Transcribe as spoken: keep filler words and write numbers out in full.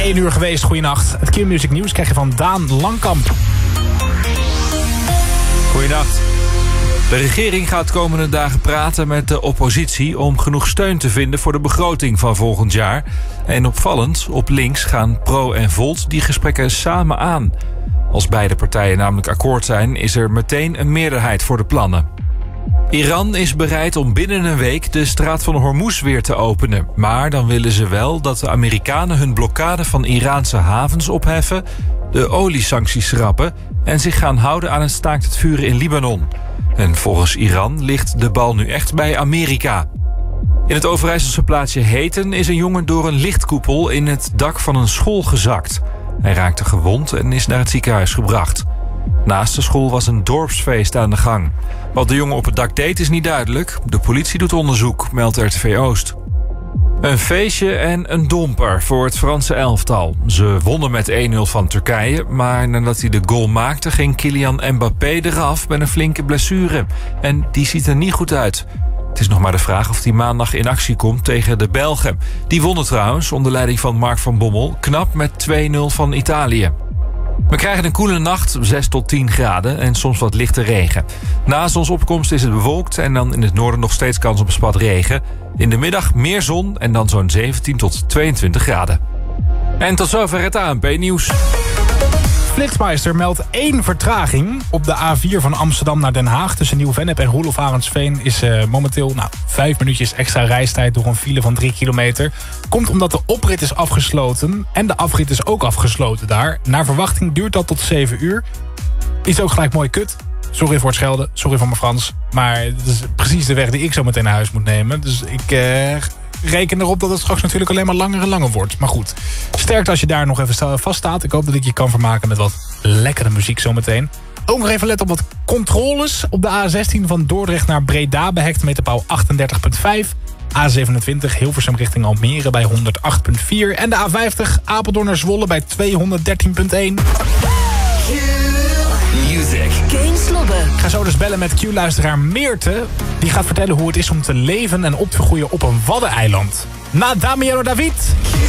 één uur geweest, goeienacht. Het Q-Music Nieuws krijg je van Daan Langkamp. Goeienacht. De regering gaat komende dagen praten met de oppositie om genoeg steun te vinden voor de begroting van volgend jaar. En opvallend, op links gaan Pro en Volt die gesprekken samen aan. Als beide partijen namelijk akkoord zijn, is er meteen een meerderheid voor de plannen. Iran is bereid om binnen een week de straat van Hormuz weer te openen. Maar dan willen ze wel dat de Amerikanen hun blokkade van Iraanse havens opheffen, de oliesancties schrappen en zich gaan houden aan het staakt het vuren in Libanon. En volgens Iran ligt de bal nu echt bij Amerika. In het Overijsselse plaatsje Heten is een jongen door een lichtkoepel in het dak van een school gezakt. Hij raakte gewond en is naar het ziekenhuis gebracht. Naast de school was een dorpsfeest aan de gang. Wat de jongen op het dak deed is niet duidelijk. De politie doet onderzoek, meldt R T V Oost. Een feestje en een domper voor het Franse elftal. Ze wonnen met één nul van Turkije, maar nadat hij de goal maakte ging Kylian Mbappé eraf met een flinke blessure. En die ziet er niet goed uit. Het is nog maar de vraag of hij maandag in actie komt tegen de Belgen. Die wonnen trouwens onder leiding van Mark van Bommel knap met twee nul van Italië. We krijgen een koele nacht, zes tot tien graden en soms wat lichte regen. Na zonsopkomst is het bewolkt en dan in het noorden nog steeds kans op een spat regen. In de middag meer zon en dan zo'n zeventien tot tweeëntwintig graden. En tot zover het A N P-nieuws. Flitsmeister meldt één vertraging op de A vier van Amsterdam naar Den Haag. Tussen Nieuw-Vennep en Roelof Arendsveen is uh, momenteel nou, vijf minuutjes extra reistijd door een file van drie kilometer. Komt omdat de oprit is afgesloten en de afrit is ook afgesloten daar. Naar verwachting duurt dat tot zeven uur. Is ook gelijk mooi kut. Sorry voor het schelden, sorry voor mijn Frans. Maar het is precies de weg die ik zo meteen naar huis moet nemen. Dus ik uh, reken erop dat het straks natuurlijk alleen maar langer en langer wordt. Maar goed, sterkte als je daar nog even vaststaat. Ik hoop dat ik je kan vermaken met wat lekkere muziek zometeen. Ook nog even letten op wat controles. Op de A zestien van Dordrecht naar Breda bij hectometerpaal achtendertig komma vijf. A zevenentwintig Hilversum richting Almere bij honderdacht komma vier. En de A vijftig Apeldoorn naar Zwolle bij tweehonderddertien komma één. Music. Geen Slobbe. Ik ga zo dus bellen met Q-luisteraar Meerte. Die gaat vertellen hoe het is om te leven en op te groeien op een waddeneiland. Na Damiano David.